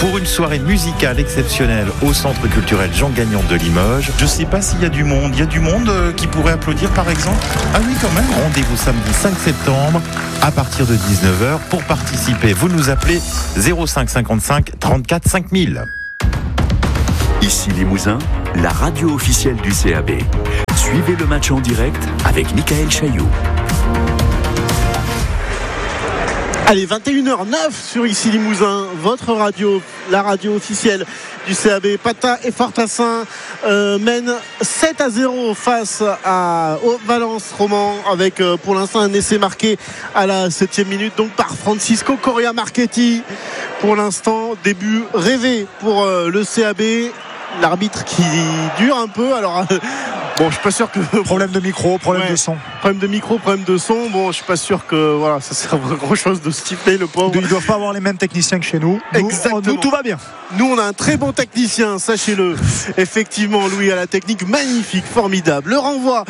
pour une soirée musicale exceptionnelle au Centre culturel Jean Gagnon de Limoges. Je ne sais pas s'il y a du monde. Il y a du monde qui pourrait applaudir par exemple. Ah oui, quand même. Rendez-vous samedi 5 septembre à partir de 19h. Pour participer, vous nous appelez 05 55 34 5000. Ici Limousin, la radio officielle du CAB. Suivez le match en direct avec Michael Chailloux. Allez, 21h09 sur Ici Limousin, votre radio, la radio officielle du CAB. Pata et Fortassin mènent 7-0 face au Valence Roman avec pour l'instant un essai marqué à la 7e minute donc par Francisco Correa Marchetti. Pour l'instant, début rêvé pour le CAB. L'arbitre qui dure un peu. Alors, bon, je suis pas sûr que problème de micro, problème de son. Problème de micro, problème de son. Bon, je suis pas sûr que voilà, ça sert à grand chose de siffler le pauvre. Ils doivent pas avoir les mêmes techniciens que chez nous. Nous, tout va bien. Nous, on a un très bon technicien, sachez-le. Effectivement, Louis a la technique magnifique, formidable. Le renvoi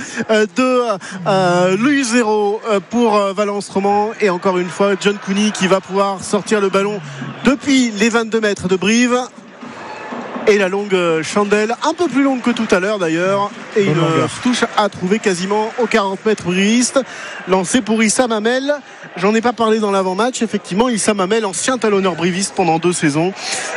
de Louis 0 pour Valence Roman et encore une fois John Cooney qui va pouvoir sortir le ballon depuis les 22 mètres de Brive. Et la longue chandelle, un peu plus longue que tout à l'heure d'ailleurs. Et une touche à trouver quasiment aux 40 mètres briviste. Lancé pour Issam Hamel. J'en ai pas parlé dans l'avant-match. Effectivement, Issam Hamel, ancien talonneur briviste pendant 2 saisons,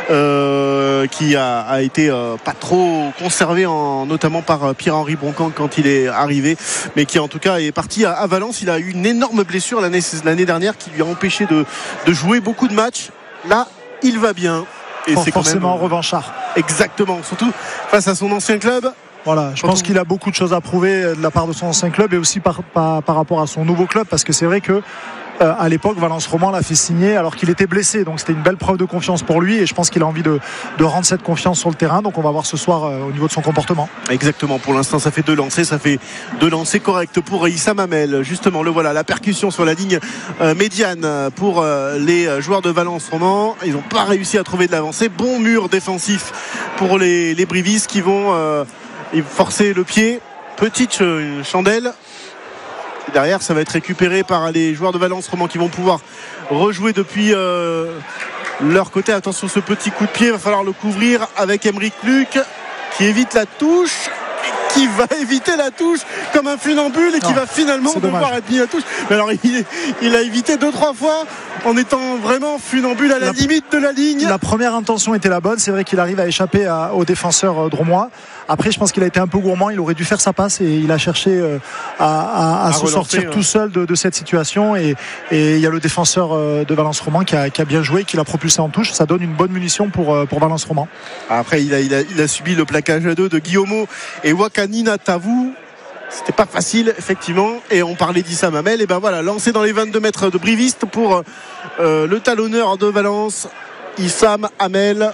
qui a été pas trop conservé notamment par Pierre-Henri Broncan quand il est arrivé, mais qui en tout cas est parti à Valence. Il a eu une énorme blessure l'année dernière qui lui a empêché de jouer beaucoup de matchs. Là, il va bien. Et c'est forcément revanchard. Exactement, surtout face à son ancien club. Voilà, je pense qu'il a beaucoup de choses à prouver de la part de son ancien club et aussi par rapport à son nouveau club, parce que c'est vrai que à l'époque Valence Roman l'a fait signer alors qu'il était blessé, donc c'était une belle preuve de confiance pour lui et je pense qu'il a envie de rendre cette confiance sur le terrain, donc on va voir ce soir au niveau de son comportement. Exactement, pour l'instant ça fait 2 lancers corrects pour Issam Hamel. Justement, le voilà, la percussion sur la ligne médiane pour les joueurs de Valence Roman. Ils n'ont pas réussi à trouver de l'avancée. Bon mur défensif pour les brivistes qui vont forcer le pied. Petite chandelle. Derrière, ça va être récupéré par les joueurs de Valence Roman qui vont pouvoir rejouer depuis leur côté. Attention, ce petit coup de pied, il va falloir le couvrir avec Aymeric Luc qui évite la touche, qui va éviter la touche comme un funambule et qui va finalement devoir être mis à touche. Mais alors, il a évité 2-3 fois en étant vraiment funambule à la limite de la ligne. La première intention était la bonne. C'est vrai qu'il arrive à échapper au défenseur dromois. Après, je pense qu'il a été un peu gourmand. Il aurait dû faire sa passe et il a cherché à se sortir tout seul de cette situation. Et il y a le défenseur de Valence Roman qui a bien joué, qui l'a propulsé en touche. Ça donne une bonne munition pour Valence Roman. Après, il a subi le plaquage à 2 de Guillaume et Wakanina Tavou. C'était pas facile, effectivement. Et on parlait d'Issam Hamel. Et ben voilà, lancé dans les 22 mètres de briviste pour le talonneur de Valence, Issam Hamel.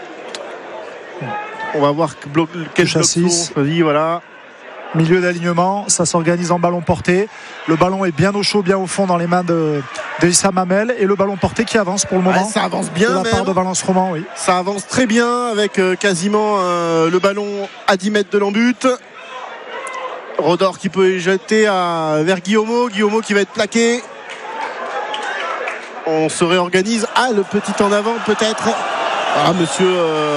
On va voir quel bloc choisi, voilà. Milieu d'alignement, ça s'organise en ballon porté. Le ballon est bien au chaud, bien au fond dans les mains de Issam Hamel. Et le ballon porté qui avance pour le moment. Ça avance bien. De la part de Valence Roman, oui. Ça avance très bien avec quasiment le ballon à 10 mètres de l'embut. Rodor qui peut jeter vers Guillaume qui va être plaqué. On se réorganise. Le petit en avant peut-être. Monsieur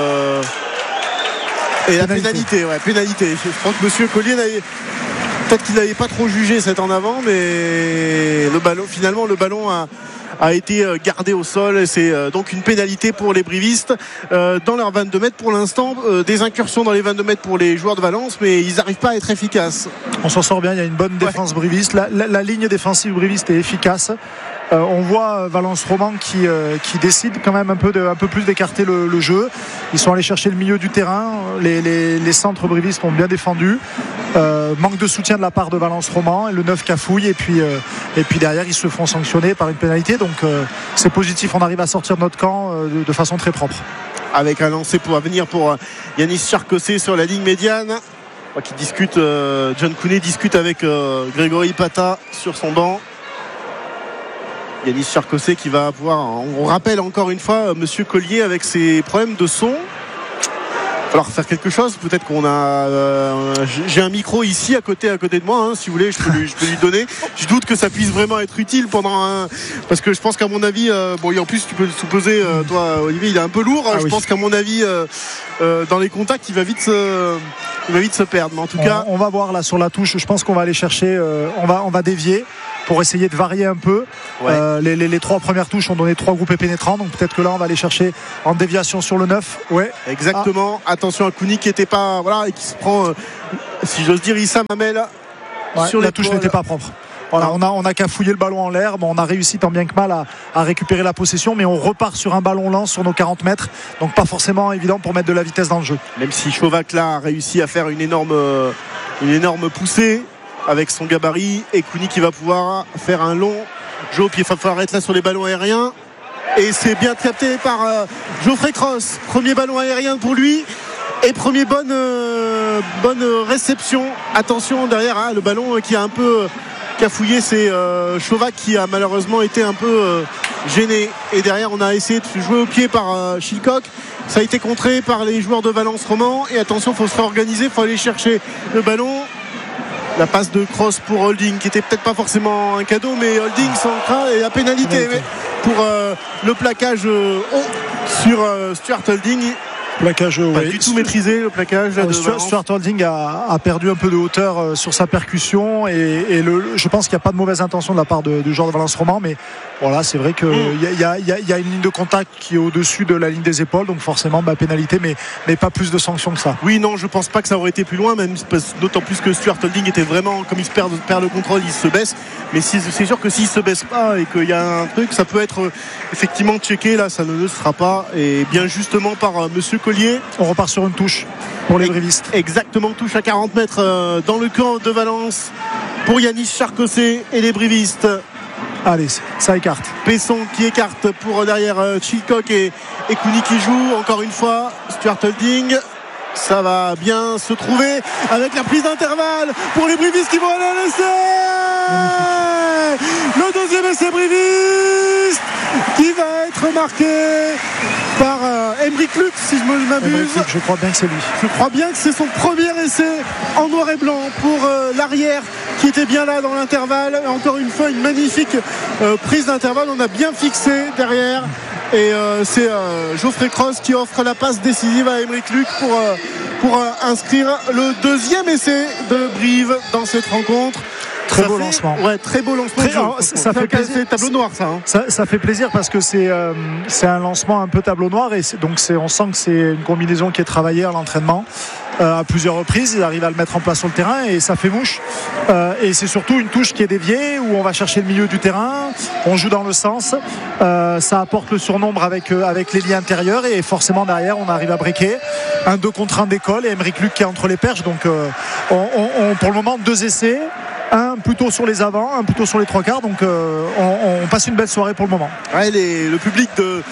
et la pénalité. Je crois que monsieur Collier peut-être qu'il n'avait pas trop jugé cet en avant, mais le ballon a été gardé au sol et c'est donc une pénalité pour les brivistes dans leurs 22 mètres pour l'instant. Des incursions dans les 22 mètres pour les joueurs de Valence, mais ils n'arrivent pas à être efficaces. On s'en sort bien, il y a une bonne défense briviste. La ligne défensive briviste est efficace. On voit Valence Roman qui décide quand même un peu plus d'écarter le jeu. Ils sont allés chercher le milieu du terrain. Les centres brivistes ont bien défendu. Manque de soutien de la part de Valence Roman et le 9 cafouille et puis derrière ils se font sanctionner par une pénalité, donc c'est positif, on arrive à sortir de notre camp de façon très propre. Avec un lancer pour venir pour Yanis Charcosset sur la ligne médiane qui discute. John Cooney discute avec Grégory Pata sur son banc. Yanis Charcosset qui va avoir, on rappelle encore une fois monsieur Collier avec ses problèmes de son. falloir faire quelque chose. Peut-être qu'on a j'ai un micro ici à côté de moi, si vous voulez je peux lui donner. Je doute que ça puisse vraiment être utile parce que je pense qu'à mon avis et en plus tu peux le supposer toi Olivier, il est un peu lourd. Je pense qu'à mon avis dans les contacts il va vite se perdre, mais en tout cas on va voir là sur la touche. Je pense qu'on va aller chercher on va dévier pour essayer de varier un peu. Les 3 premières touches ont donné 3 groupés pénétrants, donc peut-être que là on va aller chercher en déviation sur le 9. Exactement. Attention à Kouni qui était pas et qui se prend si j'ose dire Issam Hamel sur la touche n'était pas propre. Voilà, on a qu'à fouiller le ballon en l'air. On a réussi tant bien que mal à récupérer la possession, mais on repart sur un ballon lent sur nos 40 mètres, donc pas forcément évident pour mettre de la vitesse dans le jeu. Même si Chauvac là a réussi à faire une énorme poussée avec son gabarit, et Kouni qui va pouvoir faire un long jeu au pied. Il va falloir être là sur les ballons aériens, et c'est bien capté par Geoffrey Cross. Premier ballon aérien pour lui et premier bonne réception. Attention derrière le ballon qui a un peu cafouillé, c'est Chauvac qui a malheureusement été un peu gêné, et derrière on a essayé de jouer au pied par Chilcock. Ça a été contré par les joueurs de Valence Roman, et attention, il faut se réorganiser, il faut aller chercher le ballon. La passe de Cross pour Holding qui était peut-être pas forcément un cadeau, mais Holding s'entraîne et la pénalité pour le plaquage sur Stuart Holding. Plaquage pas du tout maîtrisé, le plaquage Stuart Holding a perdu un peu de hauteur sur sa percussion, et je pense qu'il n'y a pas de mauvaise intention de la part du joueur de Valence Roman, mais voilà, c'est vrai qu'il y a une ligne de contact qui est au-dessus de la ligne des épaules, donc forcément pénalité, mais pas plus de sanctions que ça. Oui, non, je pense pas que ça aurait été plus loin, même d'autant plus que Stuart Holding était vraiment, comme il perd le contrôle, il se baisse, mais c'est sûr que s'il se baisse pas et qu'il y a un truc, ça peut être effectivement checké. Là ça ne le sera pas, et bien justement par monsieur Collier. On repart sur une touche pour les brévistes. Exactement, touche à 40 mètres dans le camp de Valence pour Yanis Charcosset et les brévistes. Allez, ça écarte. Pesson qui écarte pour derrière Chilcock et Kouni qui joue encore une fois. Stuart Holding, ça va bien se trouver avec la prise d'intervalle pour les brévistes qui vont aller à l'essai. Le deuxième essai bréviste qui va être marqué par Aymeric Luc, si je ne m'abuse. Je crois bien que c'est lui. Je crois bien que c'est son premier essai en noir et blanc pour l'arrière qui était bien là dans l'intervalle. Encore une fois, une magnifique prise d'intervalle. On a bien fixé derrière, et c'est Geoffrey Cross qui offre la passe décisive à Aymeric Luc pour inscrire le deuxième essai de Brive dans cette rencontre. Très beau lancement. Très beau lancement. Ça fait plaisir. C'est tableau noir, ça. Ça fait plaisir parce que c'est un lancement un peu tableau noir, et on sent que c'est une combinaison qui est travaillée à l'entraînement à plusieurs reprises. Ils arrivent à le mettre en place sur le terrain, et ça fait mouche. Et c'est surtout une touche qui est déviée, où on va chercher le milieu du terrain, on joue dans le sens. Ça apporte le surnombre avec les liens intérieurs, et forcément derrière on arrive à breaker. Un 2 contre 1 d'école, et Aymeric Luc qui est entre les perches. Donc pour le moment 2 essais. Un plutôt sur les avants, un plutôt sur les 3/4, donc on passe une belle soirée pour le moment. Le public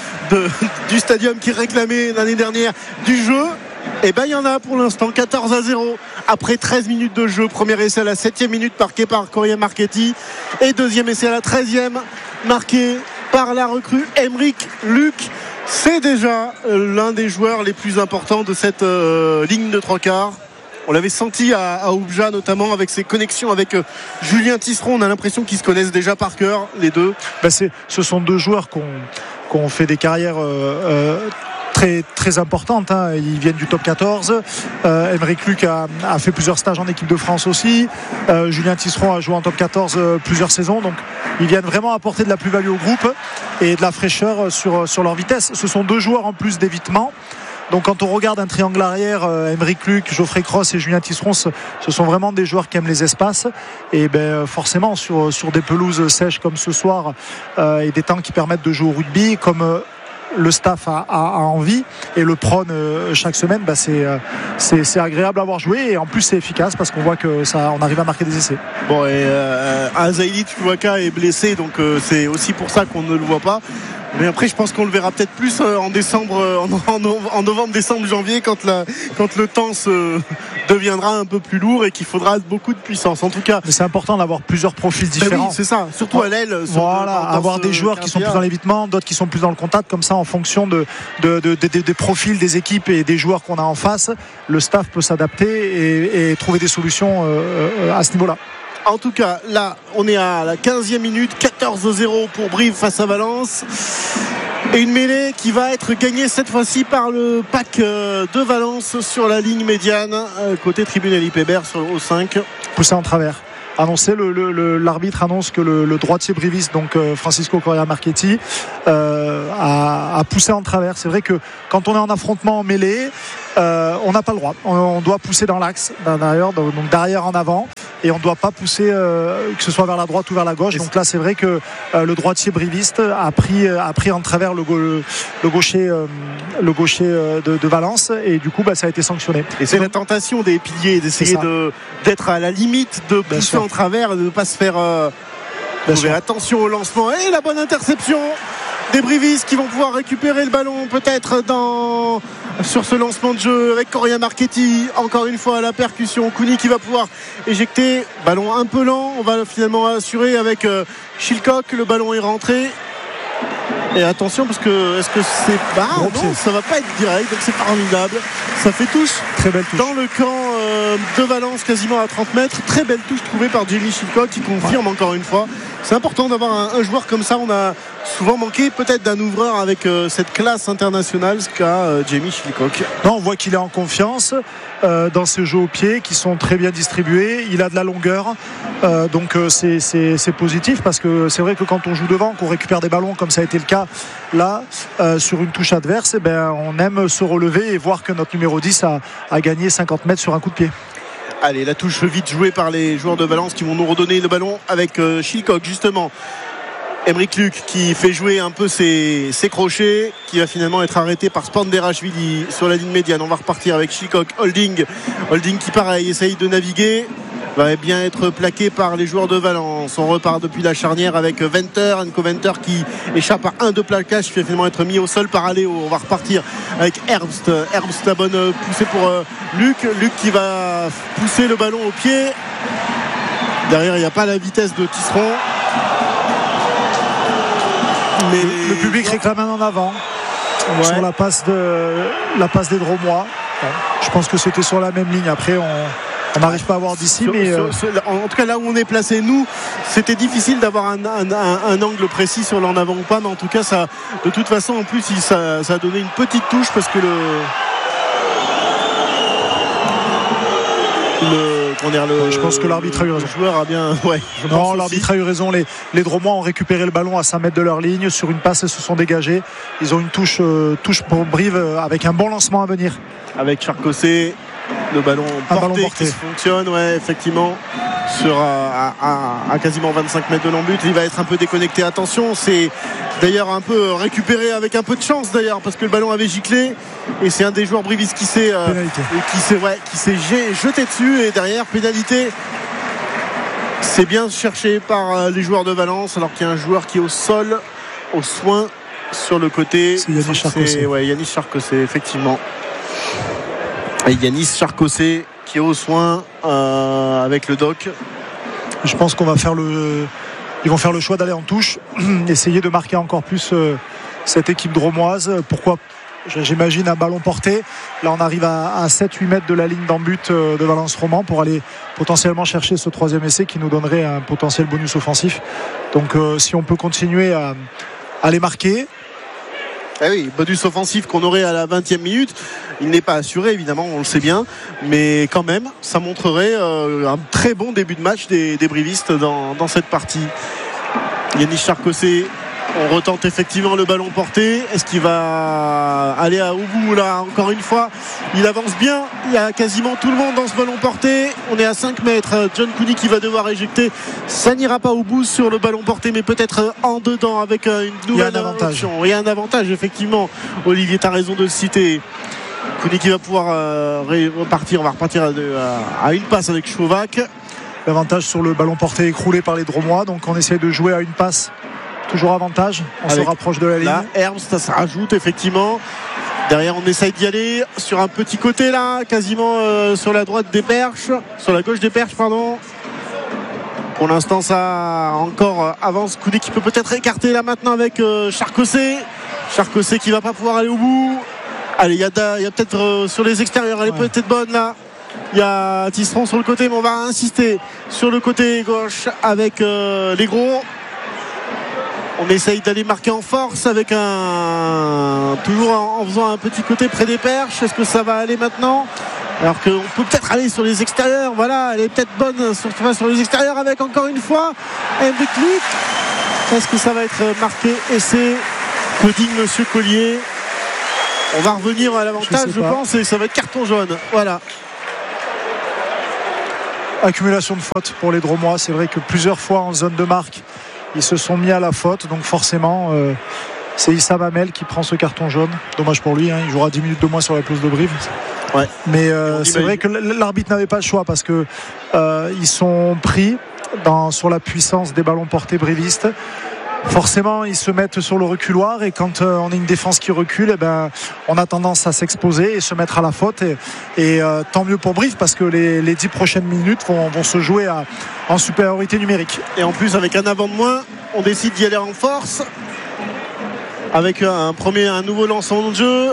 du stadium qui réclamait l'année dernière du jeu, et il y en a pour l'instant. 14-0 après 13 minutes de jeu. Premier essai à la 7e minute marqué par Coria Marchetti, et deuxième essai à la 13e marqué par la recrue Aymeric Luc. C'est déjà l'un des joueurs les plus importants de cette ligne de 3/4. On l'avait senti à Oubja, notamment avec ses connexions avec Julien Tisseron. On a l'impression qu'ils se connaissent déjà par cœur, les deux. Ce sont 2 joueurs qui ont fait des carrières très, très importantes. Ils viennent du top 14. Aymeric Luc a fait plusieurs stages en équipe de France aussi. Julien Tisseron a joué en top 14 plusieurs saisons. Donc ils viennent vraiment apporter de la plus-value au groupe et de la fraîcheur sur leur vitesse. Ce sont 2 joueurs en plus d'évitement. Donc quand on regarde un triangle arrière, Aymeric Luc, Geoffrey Cross et Julien Tisseron, ce sont vraiment des joueurs qui aiment les espaces, et forcément sur des pelouses sèches comme ce soir, et des temps qui permettent de jouer au rugby comme le staff a envie et le prône chaque semaine, c'est agréable à avoir joué, et en plus c'est efficace parce qu'on voit que on arrive à marquer des essais. Bon, et Azaïli Chouaka est blessé, donc c'est aussi pour ça qu'on ne le voit pas. Mais après, je pense qu'on le verra peut-être plus en décembre, en novembre, décembre, janvier, quand le temps deviendra un peu plus lourd et qu'il faudra beaucoup de puissance. En tout cas, mais c'est important d'avoir plusieurs profils différents. Oui, c'est ça, surtout à l'aile. Voilà, avoir des joueurs qui sont plus dans l'évitement, d'autres qui sont plus dans le contact, comme ça, en fonction des profils des équipes et des joueurs qu'on a en face, le staff peut s'adapter et trouver des solutions à ce niveau-là. En tout cas, là, on est à la 15e minute, 14-0 pour Brive face à Valence. Et une mêlée qui va être gagnée cette fois-ci par le pack de Valence sur la ligne médiane, côté tribune Elie Hébert au 5. Poussé en travers. L'arbitre annonce que le droitier briviste, donc Francisco Correa Marchetti, a poussé en travers. C'est vrai que quand on est en affrontement en mêlée, on n'a pas le droit. On doit pousser dans l'axe, donc derrière en avant. Et on ne doit pas pousser que ce soit vers la droite ou vers la gauche. Donc là, c'est vrai que le droitier briviste a pris en travers le gaucher de Valence, et du coup ça a été sanctionné. Et c'est la tentation des piliers d'essayer d'être à la limite de pousser en travers et de ne pas se faire trouver. Attention au lancement et la bonne interception des brivistes qui vont pouvoir récupérer le ballon peut-être sur ce lancement de jeu avec Correa Marchetti, encore une fois à la percussion. Kouni qui va pouvoir éjecter, ballon un peu lent, on va finalement assurer avec Chilcock, le ballon est rentré. Et attention, parce que est-ce que c'est non, ça va pas être direct, donc c'est formidable. Ça fait touche, très belle touche dans le camp de Valence, quasiment à 30 mètres. Très belle touche trouvée par Jamie Chilcock qui confirme encore une fois. C'est important d'avoir un joueur comme ça. On a souvent manqué peut-être d'un ouvreur avec cette classe internationale, ce qu'a Jamie Chilcock. Non, on voit qu'il est en confiance dans ses jeux au pied qui sont très bien distribués. Il a de la longueur, donc c'est positif, parce que c'est vrai que quand on joue devant, qu'on récupère des ballons comme ça a été le cas là sur une touche adverse, on aime se relever et voir que notre numéro 10 a gagné 50 mètres sur un coup de pied. Allez, la touche vite jouée par les joueurs de Valence qui vont nous redonner le ballon avec Chilcock justement. Emeric Luc qui fait jouer un peu ses crochets, qui va finalement être arrêté par Spanderashvili sur la ligne médiane. On va repartir avec Chilcock, Holding qui pareil essaye de naviguer, va bien être plaqué par les joueurs de Valence. On repart depuis la charnière avec Enco Venter qui échappe à un de plaquage, qui va finalement être mis au sol par Aléo. On va repartir avec Herbst, la bonne poussée pour Luc qui va pousser le ballon au pied. Derrière il n'y a pas la vitesse de Tisserand, mais le public réclame un en avant sur la passe des Dromois. Je pense que c'était sur la même ligne. Après on n'arrive pas à voir d'ici, mais en tout cas là où on est placé nous, c'était difficile d'avoir un angle précis sur l'en avant ou pas, mais en tout cas ça, de toute façon en plus ça a donné une petite touche, parce que je pense que l'arbitre a eu raison. Le joueur a bien. L'arbitre a eu raison. Les Dromois ont récupéré le ballon à 5 mètres de leur ligne. Sur une passe, ils se sont dégagés. Ils ont une touche pour Brive avec un bon lancement à venir. Avec Charcossé, le ballon porté qui fonctionne, effectivement, à quasiment 25 mètres de l'embut. Il va être un peu déconnecté. Attention, c'est d'ailleurs un peu récupéré avec un peu de chance d'ailleurs, parce que le ballon avait giclé et c'est un des joueurs brivistes qui s'est jeté dessus, et derrière pénalité. C'est bien cherché par les joueurs de Valence, alors qu'il y a un joueur qui est au sol, au soin sur le côté. C'est Yanis Charcossé. Yanis Charcossé, effectivement. Et Yanis Charcossé qui est au soin avec le doc. Je pense qu'on va ils vont faire le choix d'aller en touche, essayer de marquer encore plus cette équipe dromoise. Pourquoi? J'imagine un ballon porté. Là on arrive à 7-8 mètres de la ligne d'embut de Valence Roman, pour aller potentiellement chercher ce troisième essai qui nous donnerait un potentiel bonus offensif. Donc si on peut continuer à les marquer. Oui, bonus offensif qu'on aurait à la 20e minute, il n'est pas assuré évidemment, on le sait bien, mais quand même ça montrerait un très bon début de match des brivistes dans cette partie. Yanis Charcossé, on retente effectivement le ballon porté. Est-ce qu'il va aller au bout là? Encore une fois, il avance bien, il y a quasiment tout le monde dans ce ballon porté. On est à 5 mètres, John Cooney qui va devoir éjecter. Ça n'ira pas au bout sur le ballon porté, mais peut-être en dedans avec une nouvelle option. Il y a un avantage effectivement, Olivier, tu as raison de le citer. Cooney qui va pouvoir repartir. On va repartir à une passe avec Chauvac. L'avantage sur le ballon porté écroulé par les Dromois, donc on essaie de jouer à une passe toujours avantage. On se rapproche de la ligne. Là, Herbst, ça rajoute effectivement. Derrière, on essaye d'y aller sur un petit côté là, quasiment sur la droite des perches, sur la gauche des perches, pardon. Pour l'instant, ça encore avance. Coudé qui peut peut-être écarter là maintenant avec Charcossé. Charcossé qui va pas pouvoir aller au bout. Allez, il y a peut-être sur les extérieurs, elle est peut-être bonne là. Il y a Tisserand sur le côté, mais on va insister sur le côté gauche avec les gros. On essaye d'aller marquer en force avec toujours en faisant un petit côté près des perches. Est-ce que ça va aller maintenant? Alors qu'on peut peut-être aller sur les extérieurs. Voilà, elle est peut-être bonne sur les extérieurs avec encore une fois Henrik Luc. Est-ce que ça va être marqué? Et c'est que dit Monsieur Collier. On va revenir à l'avantage, je pense, et ça va être carton jaune. Voilà. Accumulation de fautes pour les Dromois. C'est vrai que plusieurs fois en zone de marque, ils se sont mis à la faute. Donc forcément, c'est Issa Mamel qui prend ce carton jaune. Dommage pour lui, il jouera 10 minutes de moins sur la pelouse de Brive. Ouais. Mais c'est vrai que l'arbitre n'avait pas le choix parce que ils sont pris sur la puissance des ballons portés brivistes. Forcément, ils se mettent sur le reculoir et quand on a une défense qui recule, on a tendance à s'exposer et se mettre à la faute. Et tant mieux pour Brive parce que les 10 prochaines minutes vont se jouer en supériorité numérique. Et en plus, avec un avant de moins, on décide d'y aller en force avec un nouveau lancement de jeu.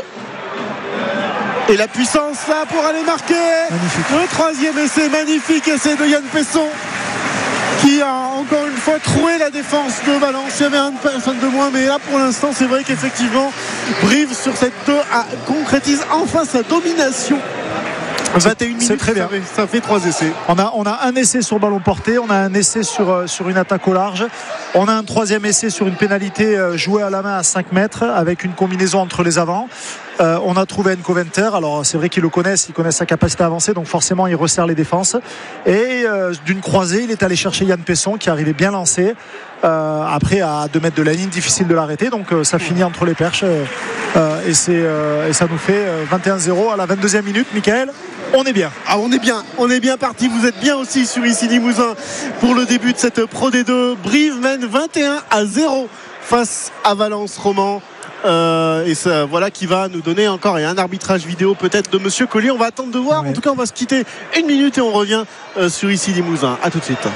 Et la puissance là pour aller marquer. Magnifique. Le troisième essai, magnifique essai de Yann Pesson qui a encore une fois troué la défense de Valence. Il y avait une personne de moins, mais là pour l'instant c'est vrai qu'effectivement Brive sur cette 2 concrétise enfin sa domination. 21 minutes, c'est très bien. Ça fait 3 essais. On a un essai sur ballon porté, on a un essai sur une attaque au large, on a un troisième essai sur une pénalité jouée à la main à 5 mètres avec une combinaison entre les avants. On a trouvé Enco Venter. Alors c'est vrai qu'ils le connaissent, ils connaissent sa capacité à avancer, donc forcément il resserre les défenses. Et d'une croisée, il est allé chercher Yann Pesson qui arrivait bien lancé. Après à 2 mètres de la ligne, difficile de l'arrêter, donc ça finit entre les perches et ça nous fait 21-0 à la 22e minute. Michael, on est bien. On est bien parti. Vous êtes bien aussi sur ici Limousin pour le début de cette Pro D2. Brive mène 21-0 face à Valence Roman. Et ça, voilà qui va nous donner encore un arbitrage vidéo peut-être de Monsieur Collier. On va attendre de voir. Ouais. En tout cas, on va se quitter 1 minute et on revient sur ici Limousin. À tout de suite.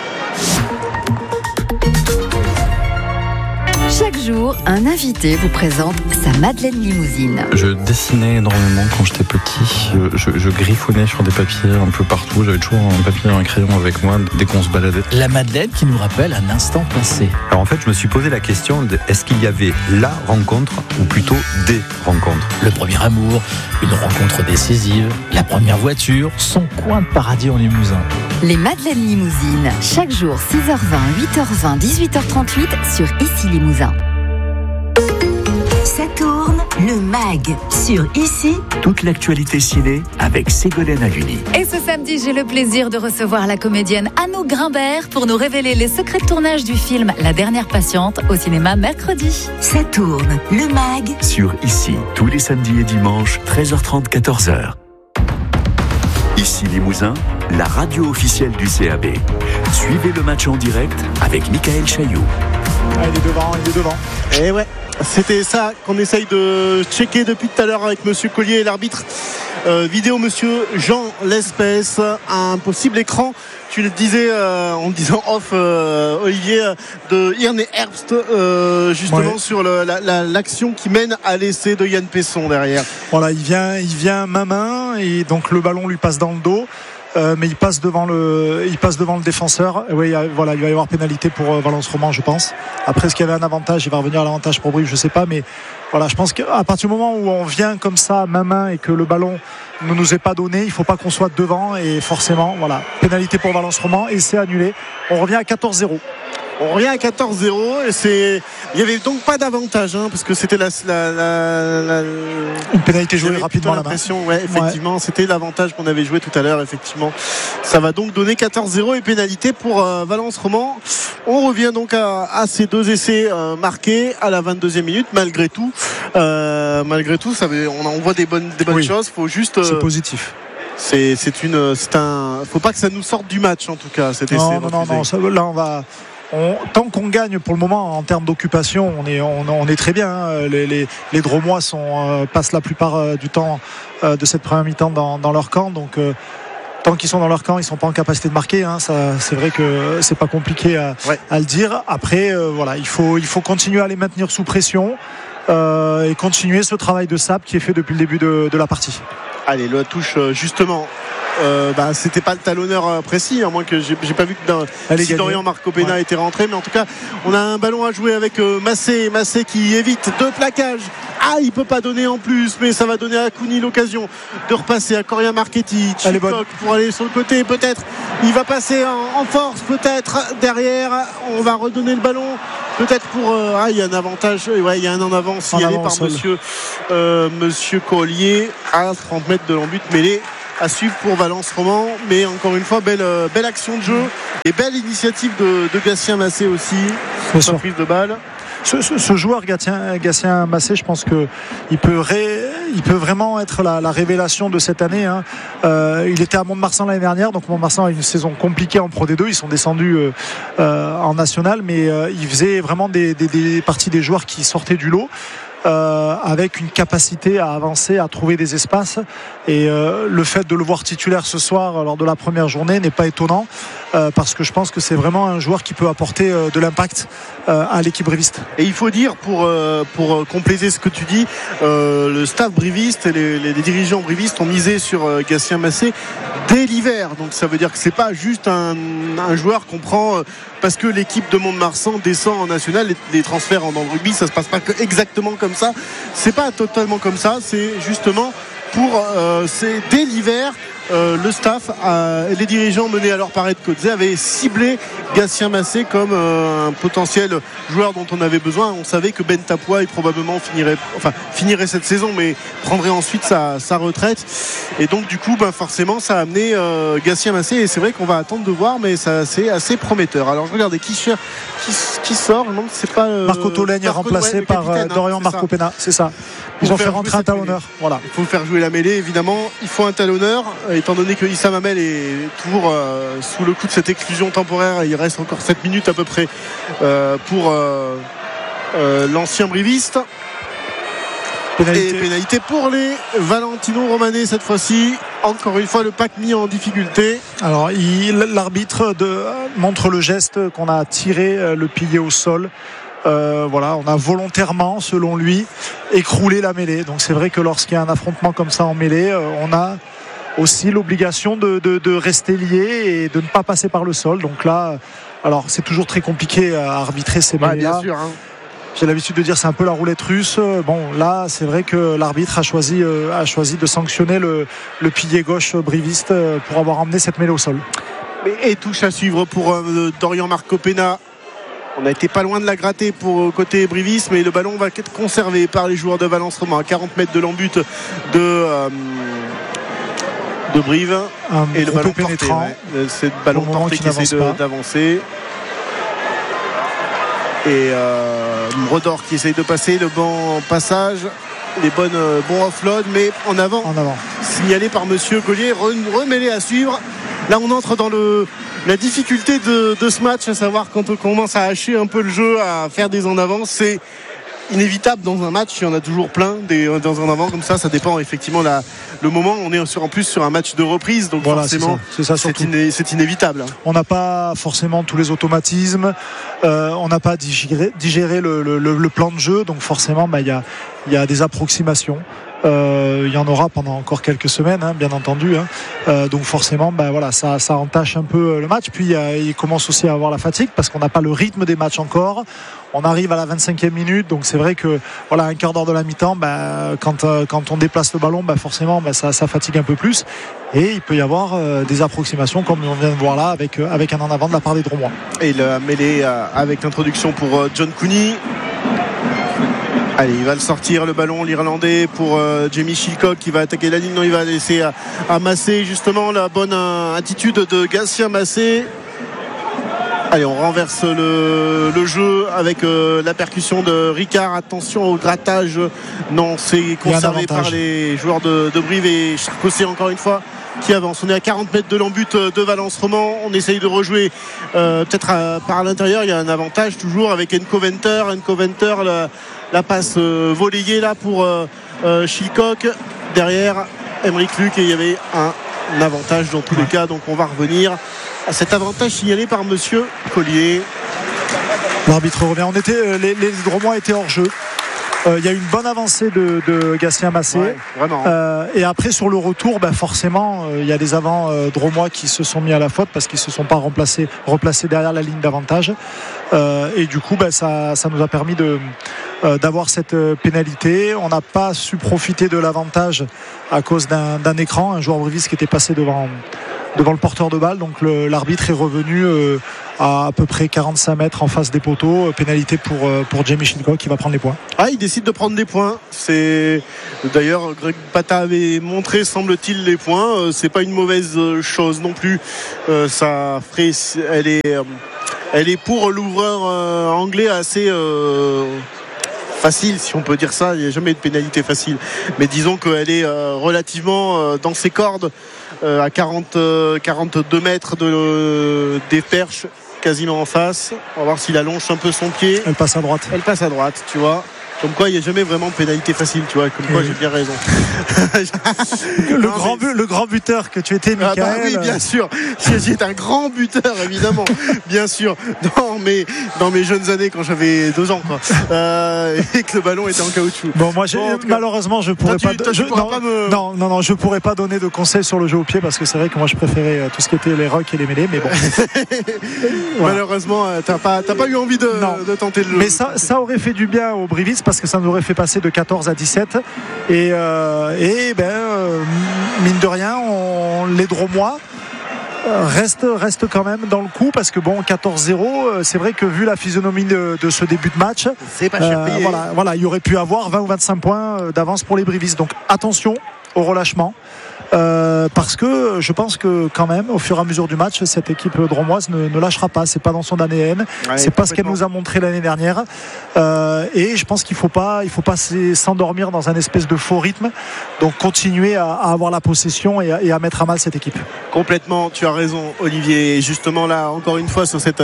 Chaque jour, un invité vous présente sa Madeleine Limousine. Je dessinais énormément quand j'étais petit. Je griffonnais sur des papiers un peu partout. J'avais toujours un papier et un crayon avec moi dès qu'on se baladait. La Madeleine qui nous rappelle un instant passé. Alors en fait, je me suis posé la question est-ce qu'il y avait la rencontre ou plutôt des rencontres? Le premier amour, une rencontre décisive, la première voiture, son coin de paradis en Limousin. Les Madeleines Limousines, chaque jour 6h20, 8h20, 18h38 sur Ici Limousin. Ça tourne, le MAG sur Ici. Toute l'actualité ciné avec Ségolène Aluni. Et ce samedi, j'ai le plaisir de recevoir la comédienne Anouk Grimbert pour nous révéler les secrets de tournage du film La Dernière Patiente au cinéma mercredi. Ça tourne, le MAG sur Ici, tous les samedis et dimanches, 13h30, 14h. Ici Limousin, la radio officielle du CAB. Suivez le match en direct avec Michael Chailloux. Il est devant. Et ouais, c'était ça qu'on essaye de checker depuis tout à l'heure avec Monsieur Collier et l'arbitre vidéo Monsieur Jean Lespès. Un possible écran, tu le disais en disant off Olivier, de Irne Herbst justement sur l'action qui mène à l'essai de Yann Pesson derrière. Voilà, il vient main et donc le ballon lui passe dans le dos. Mais il passe devant le défenseur. Et oui, voilà, il va y avoir pénalité pour Valence Roman, je pense. Après, est-ce qu'il y avait un avantage? Il va revenir à l'avantage pour Brive, je sais pas. Mais voilà, je pense qu'à partir du moment où on vient comme ça, main et que le ballon ne nous est pas donné, il faut pas qu'on soit devant. Et forcément, voilà, pénalité pour Valence Roman et c'est annulé. On revient à 14-0. On revient à 14-0 et il n'y avait donc pas d'avantage parce que c'était une pénalité jouée rapidement à la main. Ouais, effectivement, c'était l'avantage qu'on avait joué tout à l'heure. Effectivement, ça va donc donner 14-0 et pénalité pour Valence Roman. On revient donc à ces 2 essais marqués à la 22e minute. Malgré tout, on voit des bonnes choses. Faut juste. C'est positif. Faut pas que ça nous sorte du match en tout cas cet essai. Non. Là tant qu'on gagne pour le moment en termes d'occupation, on est très bien. Hein. Les Dromois passent la plupart du temps de cette première mi-temps dans leur camp. Donc tant qu'ils sont dans leur camp, ils ne sont pas en capacité de marquer. Hein. Ça, c'est vrai que c'est pas compliqué à le dire. Après, voilà, il faut continuer à les maintenir sous pression et continuer ce travail de sable qui est fait depuis le début de la partie. Allez, la touche justement. C'était pas le talonneur précis, à moins que j'ai pas vu que si Dorian Marcopena était rentré, mais en tout cas on a un ballon à jouer avec Massé qui évite 2 plaquages. Il peut pas donner en plus, mais ça va donner à Kouni l'occasion de repasser à Coria Marchetti. Chilcock pour aller sur le côté, peut-être il va passer en force, peut-être derrière on va redonner le ballon, peut-être pour il y a un avantage, il y a un en avant signalé par monsieur Collier à 30 mètres de l'embut mêlé à suivre pour Valence Roman, mais encore une fois belle action de jeu et belle initiative de Gatien Massé aussi sur sa prise de balle. Ce joueur Gatien Massé, je pense que il peut vraiment être la révélation de cette année. Hein. Il était à Mont-de-Marsan l'année dernière, donc Mont-de-Marsan a une saison compliquée en Pro D2. Ils sont descendus en national, mais il faisait vraiment des parties des joueurs qui sortaient du lot. Avec une capacité à avancer, à trouver des espaces, et le fait de le voir titulaire ce soir lors de la première journée n'est pas étonnant, parce que je pense que c'est vraiment un joueur qui peut apporter de l'impact à l'équipe briviste. Et il faut dire, pour compléter ce que tu dis, le staff briviste et les dirigeants brivistes ont misé sur Gatien Massé dès l'hiver, donc ça veut dire que c'est pas juste un joueur qu'on prend parce que l'équipe de Mont-de-Marsan descend en national. Les transferts dans le rugby, ça se passe pas exactement comme ça, c'est pas totalement comme ça, c'est justement c'est dès l'hiver. Le staff, les dirigeants menés alors par Ed Coetzee avaient ciblé Gatien Massé comme un potentiel joueur dont on avait besoin. On savait que Ben Tapois probablement finirait cette saison, mais prendrait ensuite sa retraite. Et donc du coup, forcément, ça a amené Gatien Massé. Et c'est vrai qu'on va attendre de voir, mais c'est assez prometteur. Alors je regardais qui sort. Je me demande si c'est pas Marco Tolègne est remplacé par Dorian Marcopena. C'est ça. Ils ont fait rentrer un talonneur. Voilà. Il faut faire jouer la mêlée, évidemment. Il faut un talonneur, étant donné que Issa Mamel est toujours sous le coup de cette exclusion temporaire. Il reste encore 7 minutes à peu près pour l'ancien briviste. Pénalité pour les Valentino Romanais cette fois-ci. Encore une fois, le pack mis en difficulté. Alors, l'arbitre montre le geste qu'on a tiré le pilier au sol. On a volontairement, selon lui, écroulé la mêlée. Donc c'est vrai que lorsqu'il y a un affrontement comme ça en mêlée, on a aussi l'obligation de rester lié et de ne pas passer par le sol. Donc là, alors c'est toujours très compliqué à arbitrer ces mêlées-là. Bien sûr, hein. J'ai l'habitude de dire c'est un peu la roulette russe. Bon, là, c'est vrai que l'arbitre a choisi de sanctionner le pilier gauche briviste pour avoir emmené cette mêlée au sol. Et touche à suivre pour Dorian Marcopena. On a été pas loin de la gratter pour côté briviste, mais le ballon va être conservé par les joueurs de Valence Roman à 40 mètres de l'embut de Brive. Et le ballon pénétrant. C'est le ballon porté qui essaie d'avancer. Et Brodor qui essaye de passer le bon passage, les bons offloads, mais en avant. Signalé par monsieur Collier, remêlé à suivre. Là on entre dans la difficulté de ce match, à savoir quand on commence à hacher un peu le jeu, à faire des en avant, c'est inévitable dans un match. Il y en a toujours plein dans un avant comme ça dépend effectivement le moment. On est en plus sur un match de reprise, donc voilà, forcément c'est inévitable. On n'a pas forcément tous les automatismes, on n'a pas digéré le plan de jeu, donc forcément il y a des approximations. Il y en aura pendant encore quelques semaines, bien entendu, donc forcément ça entache un peu le match. Puis il commence aussi à avoir la fatigue parce qu'on n'a pas le rythme des matchs encore. On arrive à la 25e minute, donc c'est vrai que un quart d'heure de la mi-temps, quand on déplace le ballon, forcément ça fatigue un peu plus, et il peut y avoir des approximations comme on vient de voir là avec un en avant de la part des Dromois. Et la mêlée avec l'introduction pour John Cooney. Allez, il va le sortir, le ballon, l'Irlandais, pour Jamie Chilcock qui va attaquer la ligne. Non, il va laisser à Massé, justement, la bonne attitude de Gatien Massé. Allez, on renverse le jeu avec la percussion de Ricard. Attention au grattage. Non, c'est conservé par les joueurs de Brive, et Charcossé encore une fois qui avance. On est à 40 mètres de l'embut de Valence Roman. On essaye de rejouer peut-être par l'intérieur. Il y a un avantage toujours avec Enco Venter. La passe volleyée là pour Chilcock. Derrière Aymeric Luc, et il y avait un avantage dans tous les cas. Donc on va revenir à cet avantage signalé par monsieur Collier. L'arbitre revient. Les Dromois étaient hors jeu. Il y a eu une bonne avancée de Gatien Massé. Ouais, vraiment. Et après sur le retour, forcément il y a des avants Dromois qui se sont mis à la faute parce qu'ils se sont pas replacés derrière la ligne d'avantage. Et du coup ça nous a permis d'avoir cette pénalité. On n'a pas su profiter de l'avantage à cause d'un écran, un joueur Brivis qui était passé devant le porteur de balle. Donc l'arbitre est revenu à peu près 45 mètres en face des poteaux. Pénalité pour Jamie Chilcock qui va prendre les points. Il décide de prendre des points. C'est d'ailleurs Greg Pata avait montré, semble-t-il, les points. C'est pas une mauvaise chose non plus. Ça ferait, elle est pour l'ouvreur anglais assez facile, si on peut dire ça. Il n'y a jamais de pénalité facile, mais disons qu'elle est relativement dans ses cordes, à 42 mètres des perches, quasiment en face. On va voir s'il allonge un peu son pied. Elle passe à droite, tu vois. Comme quoi il n'y a jamais vraiment de pénalité facile, tu vois. Comme quoi j'ai bien raison. Le grand buteur que tu étais, Michael. Oui, bien sûr. J'étais un grand buteur, évidemment. Bien sûr. Dans mes jeunes années, quand j'avais 2 ans, quoi. Et que le ballon était en caoutchouc. Bon, moi, malheureusement, je pourrais pas. Non, je pourrais pas donner de conseils sur le jeu au pied parce que c'est vrai que moi, je préférais tout ce qui était les rocks et les mêlées, mais bon. Voilà. Malheureusement, t'as pas eu envie de tenter le jeu. Mais ça aurait fait du bien au Brivis parce que ça nous aurait fait passer de 14 à 17 et mine de rien les Dromois restent quand même dans le coup parce que 14-0, c'est vrai que vu la physionomie de ce début de match, c'est pas cher payé. Voilà, il y aurait pu avoir 20 ou 25 points d'avance pour les Brivis, donc attention au relâchement. Parce que je pense que quand même au fur et à mesure du match cette équipe dromoise ne lâchera pas, c'est pas dans son ADN, c'est pas ce qu'elle nous a montré l'année dernière, et je pense qu'il faut pas s'endormir dans un espèce de faux rythme, donc continuer à avoir la possession et à mettre à mal cette équipe. Complètement, tu as raison Olivier, et justement là encore une fois sur cette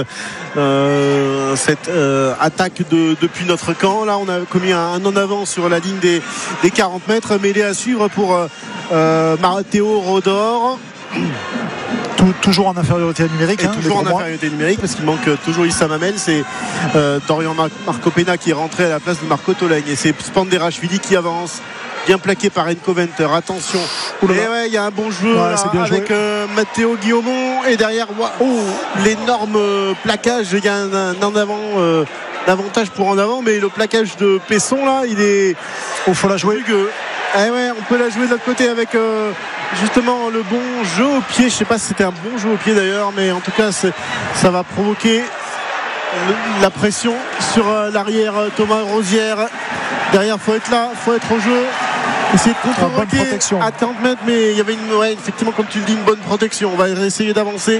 attaque depuis notre camp, là on a commis un en avant sur la ligne des 40 mètres, mêlée à suivre pour Matteo Rodor, toujours en infériorité numérique, toujours en infériorité numérique parce qu'il manque toujours Issa Mamel. C'est Dorian Marcopena qui est rentré à la place de Marco Tolagne, et c'est Spanderashvili qui avance, bien plaqué par Enco Venter. Attention, il y a un bon jeu avec Matteo Guillaumont, et derrière l'énorme plaquage. Il y a un en avant d'avantage pour en avant, mais le plaquage de Pesson là, il est faut la jouer. On peut la jouer de l'autre côté avec justement le bon jeu au pied. Je sais pas si c'était un bon jeu au pied d'ailleurs, mais en tout cas ça va provoquer la pression sur l'arrière. Thomas Rosière derrière, faut être là, faut être au jeu, essayer de contre-bloquer à 30 mètres, mais il y avait effectivement, comme tu le dis, une bonne protection. On va essayer d'avancer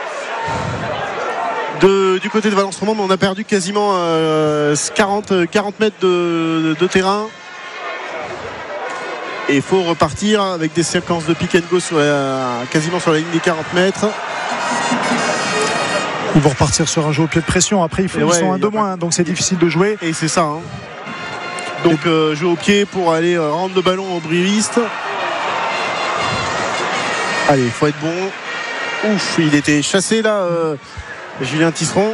du côté de Valence Roman, mais on a perdu quasiment 40 mètres de terrain. Et il faut repartir avec des séquences de pick and go quasiment sur la ligne des 40 mètres. Ils vont repartir sur un jeu au pied de pression. Après, ils sont un de moins, donc c'est difficile de jouer. Et c'est ça. Donc, jeu au pied pour aller rendre le ballon aux brivistes. Allez, il faut être bon. Il était chassé là, Julien Tisseron.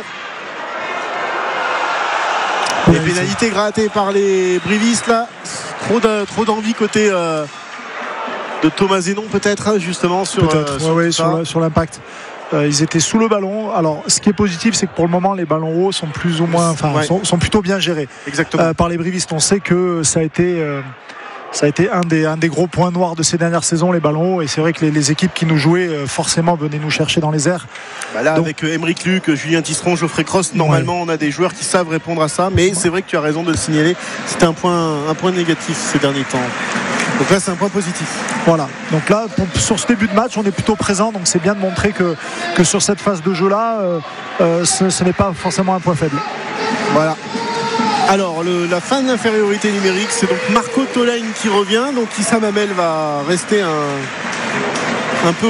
Les pénalités grattées par les brivistes là. Trop d'envie côté de Thomas Zénon peut-être, justement sur l'impact. Ils étaient sous le ballon. Alors ce qui est positif, c'est que pour le moment les ballons hauts sont plus ou moins sont plutôt bien gérés. Exactement. Par les brivistes. On sait que ça a été un des gros points noirs de ces dernières saisons, les ballons hauts, et c'est vrai que les équipes qui nous jouaient forcément venaient nous chercher dans les airs. Avec Aymeric Luc, Julien Tisseron, Geoffrey Cross, normalement on a des joueurs qui savent répondre à ça, mais c'est vrai que tu as raison de le signaler, c'était un point négatif ces derniers temps. Donc là c'est un point positif. Voilà, donc là sur ce début de match on est plutôt présent, donc c'est bien de montrer que sur cette phase de jeu là ce n'est pas forcément un point faible. Voilà. Alors la fin de l'infériorité numérique, c'est donc Marco Tolagne qui revient, donc Issa Mamel va rester un peu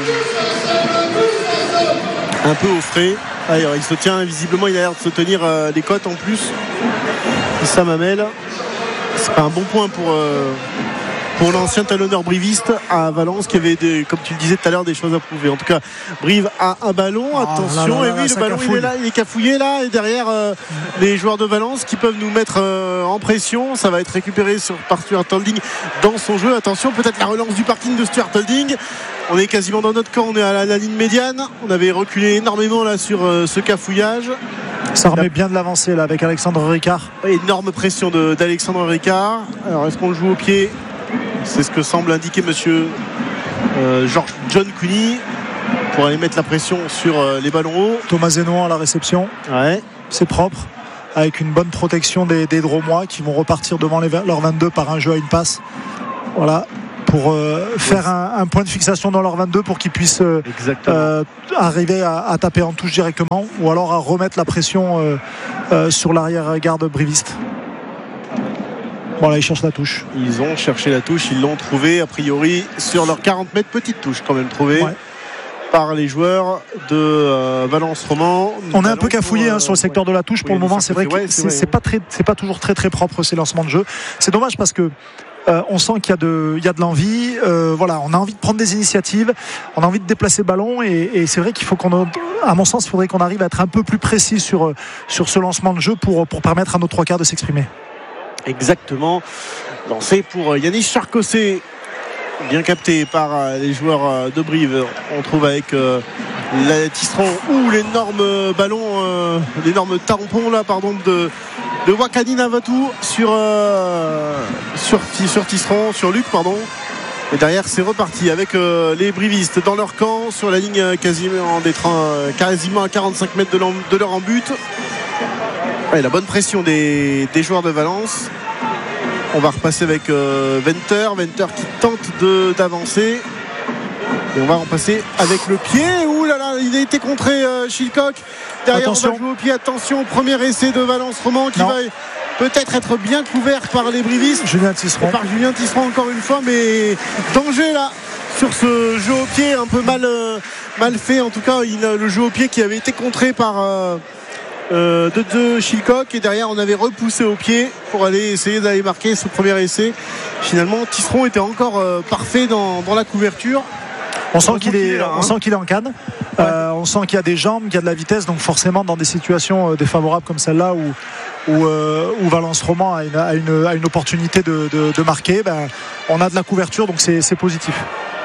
au frais. Alors, il se tient visiblement, il a l'air de se tenir les côtes en plus. Issam Hamel, c'est pas un bon point pour l'ancien talonneur briviste à Valence qui avait comme tu le disais tout à l'heure, des choses à prouver. En tout cas, Brive a un ballon, attention, et oui, le ballon il est là, il est cafouillé là, et derrière les joueurs de Valence qui peuvent nous mettre en pression. Ça va être récupéré par Stuart Holding dans son jeu. Attention, peut-être la relance du parking de Stuart Holding. On est quasiment dans notre camp, on est à la ligne médiane. On avait reculé énormément là sur ce cafouillage. Ça remet bien de l'avancée là avec Alexandre Ricard. Énorme pression d'Alexandre Ricard. Alors est-ce qu'on le joue au pied? C'est ce que semble indiquer monsieur John Cooney pour aller mettre la pression sur les ballons hauts. Thomas Zenoan à la réception. Ouais. C'est propre, avec une bonne protection des Dromois qui vont repartir devant leur 22 par un jeu à une passe. Voilà, pour faire un point de fixation dans leur 22 pour qu'ils puissent arriver à taper en touche directement, ou alors à remettre la pression sur l'arrière-garde briviste. Bon, là ils cherchent la touche. Ils ont cherché la touche, ils l'ont trouvée a priori sur leurs 40 mètres. Petite touche quand même trouvée par les joueurs de Valence Roman. On est un peu cafouillé sur le secteur de la touche pour le moment. C'est vrai que c'est pas toujours très très propre ces lancements de jeu. C'est dommage parce que on sent qu'il y a de l'envie. Voilà, on a envie de prendre des initiatives, on a envie de déplacer le ballon, et c'est vrai qu'il faut à mon sens, il faudrait qu'on arrive à être un peu plus précis sur ce lancement de jeu pour permettre à nos trois quarts de s'exprimer. Exactement. Lancé pour Yannis Charcosset, bien capté par les joueurs de Brive. On trouve avec la Tisserand ou l'énorme ballon, l'énorme tampon là, de Wakani Navatou sur Tisserand, sur Luc, pardon. Et derrière c'est reparti avec les brivistes dans leur camp sur la ligne quasiment à 45 mètres de leur en but. Ouais, la bonne pression des joueurs de Valence. On va repasser avec Venter qui tente d'avancer, et on va repasser avec le pied. Ouh là là, il a été contré Chilcock. Derrière, attention. On va jouer au pied. Attention, premier essai de Valence Roman qui va peut-être être bien couvert par les brivistes. Julien Tisserand. Par Julien Tisserand encore une fois, mais danger là sur ce jeu au pied un peu mal fait. En tout cas, le jeu au pied qui avait été contré par de Chilcock, et derrière on avait repoussé au pied pour aller essayer d'aller marquer ce premier essai. Finalement, Tisserand était encore parfait dans la couverture. On sent qu'il est en canne. On sent qu'il y a des jambes, qu'il y a de la vitesse, donc forcément dans des situations défavorables comme celle-là où Valence Roman a une opportunité de marquer, on a de la couverture, donc c'est positif.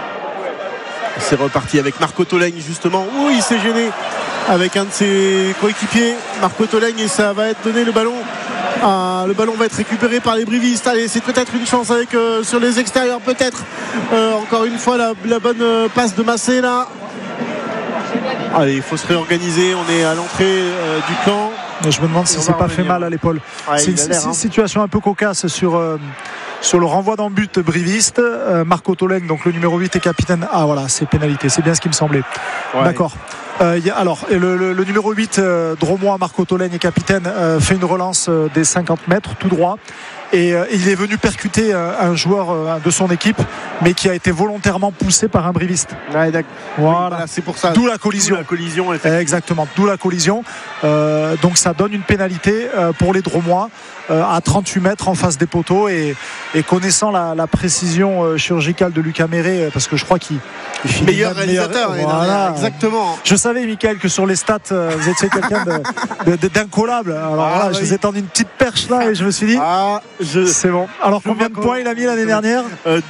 C'est reparti avec Marco Toleng justement. Il s'est gêné avec un de ses coéquipiers, Marco Toleng, et ça va être donné le ballon. Le ballon va être récupéré par les brivistes. Allez, c'est peut-être une chance avec sur les extérieurs, peut-être. Encore une fois la bonne passe de Massé là. Allez, il faut se réorganiser. On est à l'entrée du camp. Mais je me demande si c'est pas fait mal à l'épaule. C'est une situation un peu cocasse sur le renvoi dans le but briviste. Marco Toleng, donc le numéro 8 et capitaine. Ah voilà, c'est pénalité, c'est bien ce qui me semblait. D'accord. Alors le numéro 8 Dromois, Marco Toleng et capitaine, fait une relance des 50 mètres tout droit, et il est venu percuter un joueur de son équipe, mais qui a été volontairement poussé par un briviste. Voilà, c'est pour ça. D'où la collision. Exactement, d'où la collision. Donc ça donne une pénalité pour les Dromois à 38 mètres en face des poteaux, et connaissant la précision chirurgicale de Lucas Méré, parce que je crois qu'il finit meilleur réalisateur. Voilà. Exactement. Je savais, Mickaël, que sur les stats vous étiez quelqu'un d'incollable. Alors là, je vous ai tendu une petite perche là, et je me suis dit c'est bon. Alors combien de points il a mis l'année dernière?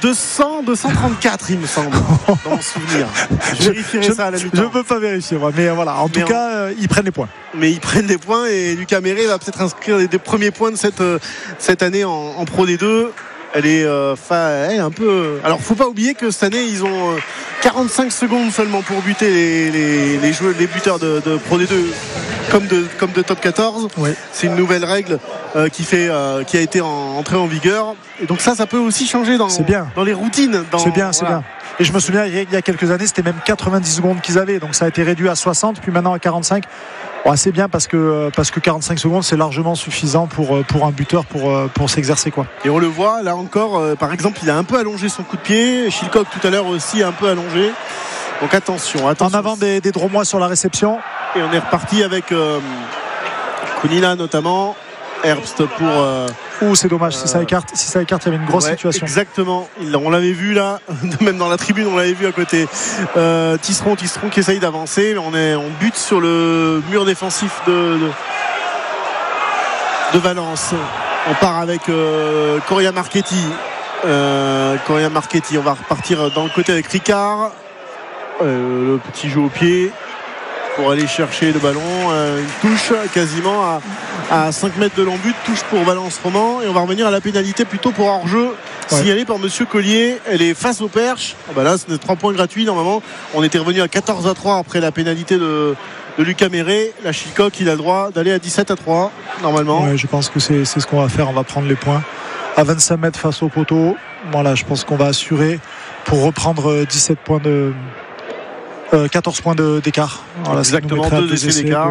234 il me semble, dans mon souvenir. Je vérifierai ça à la mi-temps. Je ne peux pas vérifier moi, mais voilà, en tout cas ils prennent les points. Mais ils prennent les points, et Lucas Méré va peut-être inscrire les premiers points de cette année en Pro D2. Elle est un peu. Alors faut pas oublier que cette année ils ont 45 secondes seulement pour buter les buteurs de Pro D2 comme de Top 14. Oui. C'est une nouvelle règle qui a été entrée en vigueur, et donc ça peut aussi changer dans les routines. C'est bien. Et je me souviens, il y a quelques années, c'était même 90 secondes qu'ils avaient, donc ça a été réduit à 60, puis maintenant à 45. C'est bien parce que 45 secondes c'est largement suffisant pour un buteur pour s'exercer quoi. Et on le voit là encore, par exemple il a un peu allongé son coup de pied, Chilcock tout à l'heure aussi un peu allongé, donc attention. En avant des Dromois sur la réception, et on est reparti avec Kunila notamment, Herbst pour c'est dommage, si ça écarte il y avait une grosse situation. Exactement, on l'avait vu là même dans la tribune, on l'avait vu à côté. Tisseron qui essaye d'avancer, mais on bute sur le mur défensif de Valence. On part avec Coria Marchetti. On va repartir dans le côté avec Ricard, le petit jeu au pied pour aller chercher le ballon, une touche quasiment à 5 mètres de l'embut, touche pour Valence Roman, et on va revenir à la pénalité plutôt pour hors-jeu signalée par Monsieur Collier. Elle est face au Perche. Là c'est 3 points gratuits normalement. On était revenu à 14-3 après la pénalité de Lucas Méré. La Chilcock il a le droit d'aller à 17-3 normalement. Je pense que c'est ce qu'on va faire. On va prendre les points à 25 mètres face au poteau. Je pense qu'on va assurer pour reprendre 14 points d'écart. Exactement, 2 essais d'écart.